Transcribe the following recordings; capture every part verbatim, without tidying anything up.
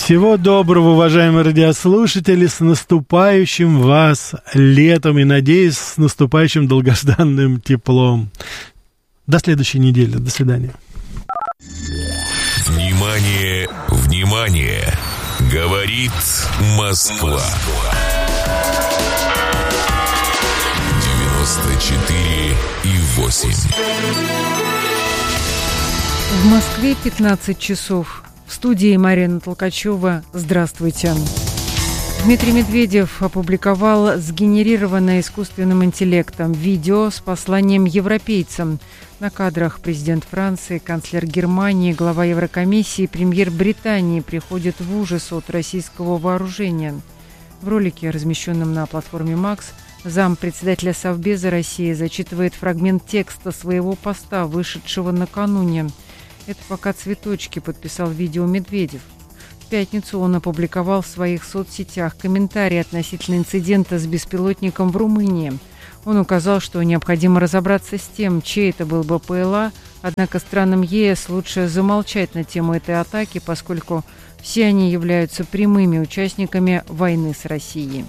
Всего доброго, уважаемые радиослушатели, с наступающим вас летом и, надеюсь, с наступающим долгожданным теплом. До следующей недели. До свидания. Внимание, внимание! Говорит Москва. девяносто четыре и восемь. В Москве пятнадцать часов. В студии Марина Толкачева. Здравствуйте. Дмитрий Медведев опубликовал сгенерированное искусственным интеллектом видео с посланием европейцам. На кадрах президент Франции, канцлер Германии, глава Еврокомиссии, премьер Британии приходят в ужас от российского вооружения. В ролике, размещенном на платформе Макс, зампредседателя Совбеза России зачитывает фрагмент текста своего поста, вышедшего накануне. «Это пока цветочки», подписал видео Медведев. В пятницу он опубликовал в своих соцсетях комментарий относительно инцидента с беспилотником в Румынии. Он указал, что необходимо разобраться с тем, чей это был БПЛА, однако странам ЕС лучше замолчать на тему этой атаки, поскольку все они являются прямыми участниками войны с Россией.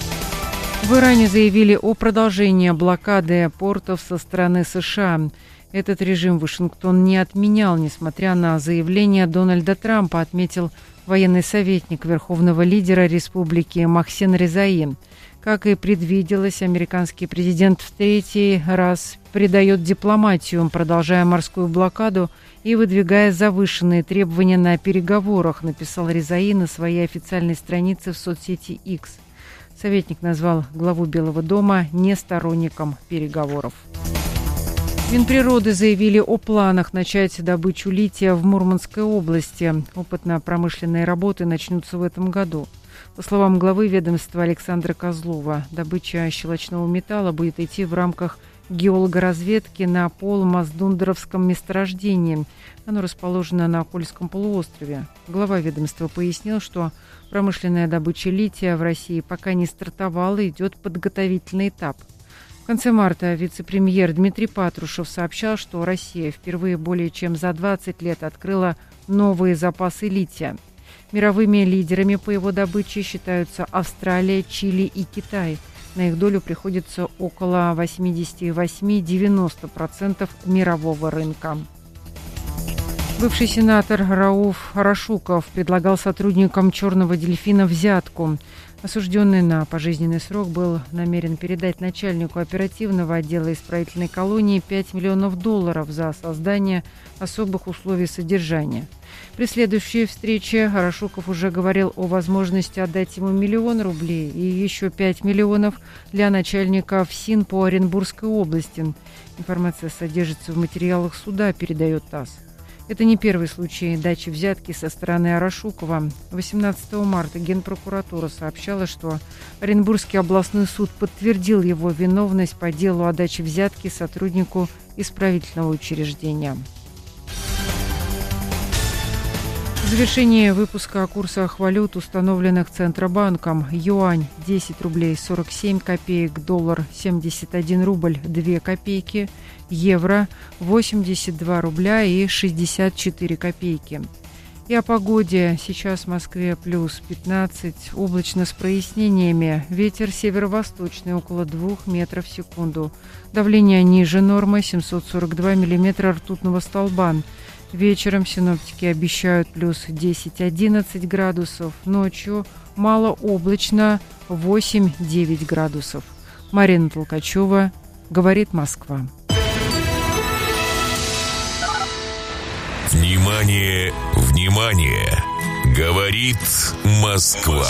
В Иране заявили о продолжении блокады портов со стороны США. Этот режим Вашингтон не отменял, несмотря на заявление Дональда Трампа, отметил военный советник верховного лидера республики Мохсен Резаи. Как и предвиделось, американский президент в третий раз предает дипломатию, продолжая морскую блокаду и выдвигая завышенные требования на переговорах, написал Резаи на своей официальной странице в соцсети X. Советник назвал главу Белого дома не сторонником переговоров. Минприроды заявили о планах начать добычу лития в Мурманской области. Опытно-промышленные работы начнутся в этом году. По словам главы ведомства Александра Козлова, добыча щелочного металла будет идти в рамках геологоразведки на Пол-Маздундеровском месторождении. Оно расположено на Кольском полуострове. Глава ведомства пояснил, что промышленная добыча лития в России пока не стартовала, идет подготовительный этап. В конце марта вице-премьер Дмитрий Патрушев сообщал, что Россия впервые более чем за двадцать лет открыла новые запасы лития. Мировыми лидерами по его добыче считаются Австралия, Чили и Китай. На их долю приходится около восемьдесят восемь - девяносто процентов мирового рынка. Бывший сенатор Рауф Арашуков предлагал сотрудникам «Черного дельфина» взятку. Осужденный на пожизненный срок был намерен передать начальнику оперативного отдела исправительной колонии пять миллионов долларов за создание особых условий содержания. При следующей встрече Арашуков уже говорил о возможности отдать ему миллион рублей и еще пять миллионов для начальника ФСИН по Оренбургской области. Информация содержится в материалах суда, передает ТАСС. Это не первый случай дачи взятки со стороны Арашукова. восемнадцатого марта Генпрокуратура сообщала, что Оренбургский областной суд подтвердил его виновность по делу о даче взятки сотруднику исправительного учреждения. В завершении выпуска о курсах валют, установленных Центробанком. Юань десять рублей сорок семь копеек, доллар семьдесят один рубль две копейки, евро восемьдесят два рубля и шестьдесят четыре копейки. И о погоде. Сейчас в Москве плюс пятнадцать, облачно с прояснениями. Ветер северо-восточный около двух метров в секунду. Давление ниже нормы семьсот сорок два миллиметра ртутного столба. Вечером синоптики обещают плюс десять-одиннадцать градусов. Ночью малооблачно восемь-девять градусов. Марина Толкачева, говорит Москва. Внимание, внимание! Говорит Москва.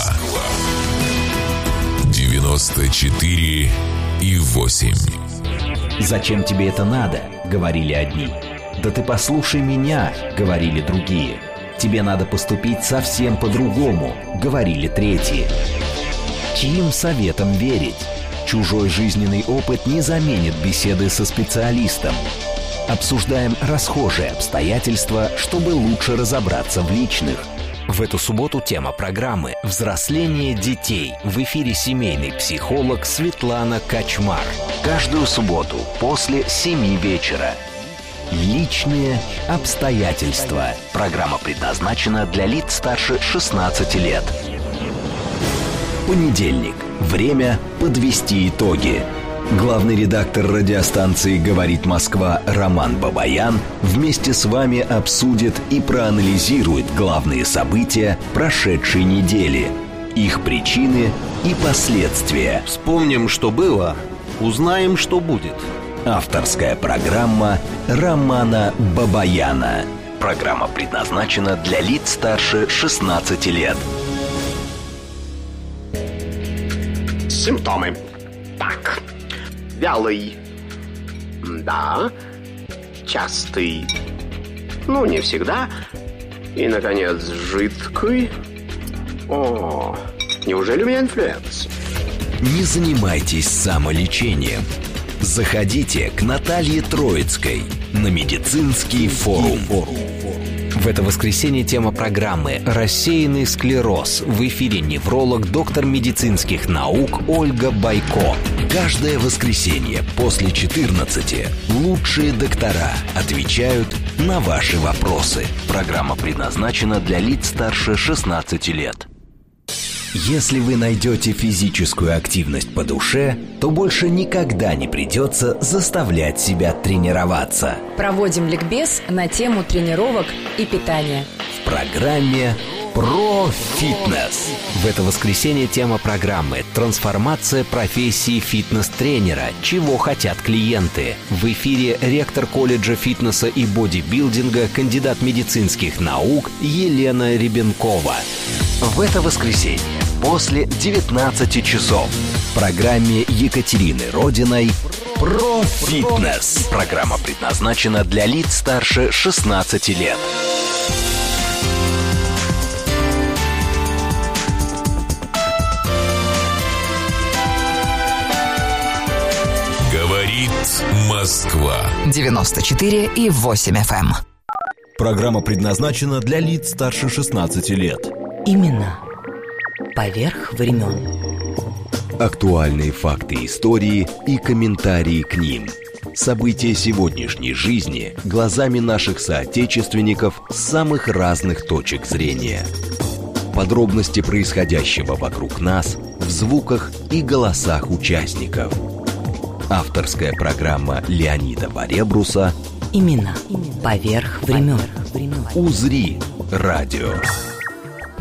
девяносто четыре и восемь. «Зачем тебе это надо?» — говорили одни. «Да ты послушай меня», — говорили другие. «Тебе надо поступить совсем по-другому», — говорили третьи. Чьим советам верить? Чужой жизненный опыт не заменит беседы со специалистом. Обсуждаем расхожие обстоятельства, чтобы лучше разобраться в личных. В эту субботу тема программы «Взросление детей». В эфире семейный психолог Светлана Качмар. Каждую субботу после семи вечера. Личные обстоятельства. Программа предназначена для лиц старше шестнадцати лет. Понедельник. Время подвести итоги. Главный редактор радиостанции «Говорит Москва» Роман Бабаян вместе с вами обсудит и проанализирует главные события прошедшей недели, их причины и последствия. Вспомним, что было, узнаем, что будет. Авторская программа Романа Бабаяна. Программа предназначена для лиц старше шестнадцати лет. Симптомы. Так. Вялый. Да. Частый. Ну, не всегда. И, наконец, жидкий. О, неужели у меня инфлюенс? Не занимайтесь самолечением. Заходите к Наталье Троицкой на медицинский форум. В это воскресенье тема программы «Рассеянный склероз». В эфире невролог, доктор медицинских наук Ольга Байко. Каждое воскресенье после четырнадцати лучшие доктора отвечают на ваши вопросы. Программа предназначена для лиц старше шестнадцати лет. Если вы найдете физическую активность по душе, то больше никогда не придется заставлять себя тренироваться. Проводим ликбез на тему тренировок и питания. В программе «Про фитнес». В это воскресенье тема программы «Трансформация профессии фитнес-тренера. Чего хотят клиенты». В эфире ректор колледжа фитнеса и бодибилдинга, кандидат медицинских наук Елена Ребенкова. В это воскресенье после девятнадцати часов в программе Екатерины Родиной «Про фитнес». Программа предназначена для лиц старше шестнадцати лет. Говорит Москва. девяносто четыре и восемь эф эм. Программа предназначена для лиц старше шестнадцати лет. Именно поверх времен. Актуальные факты истории и комментарии к ним. События сегодняшней жизни глазами наших соотечественников с самых разных точек зрения. Подробности происходящего вокруг нас в звуках и голосах участников. Авторская программа Леонида Баребруса. Именно поверх времен. «Узри радио».